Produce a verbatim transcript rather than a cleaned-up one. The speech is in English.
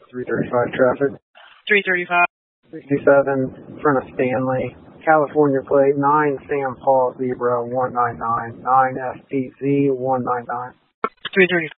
three thirty-five traffic. three thirty-five. sixty-seven, in front of Stanley. California plate, nine Sam Paul Zebra one nine nine, nine S P Z one nine nine. three thirty-five.